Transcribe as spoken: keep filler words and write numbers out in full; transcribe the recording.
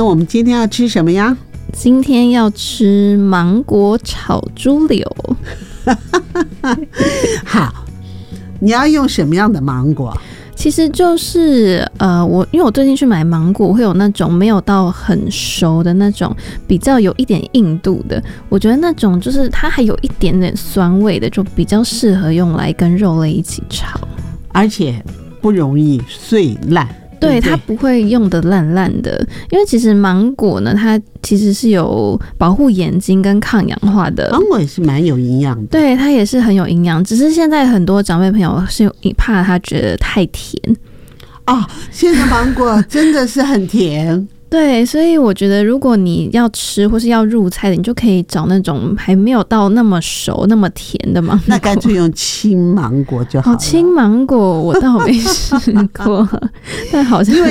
安，我们今天要吃什么呀？ 今天要吃芒果炒猪柳。 好，你要用什么样的芒果？ 其实就是呃，我因为我最近去买芒果，会有那种没有到很熟的那种，比较有一点硬度的。我觉得那种就是它还有一点点酸味的，就比较适合用来跟肉类一起炒， 而且不容易碎烂。 对， 对， 它不会用的烂烂的，因为其实芒果呢，它其实是有保护眼睛跟抗氧化的。 芒果也是蛮有营养的， 对，它也是很有营养，只是现在很多长辈朋友是怕它觉得太甜哦。现在芒果真的是很甜。 对，所以我觉得如果你要吃或是要入菜的，你就可以找那种还没有到那么熟、那么甜的芒果。 那干脆用青芒果就好了。 哦，青芒果我倒没试过，但好像因为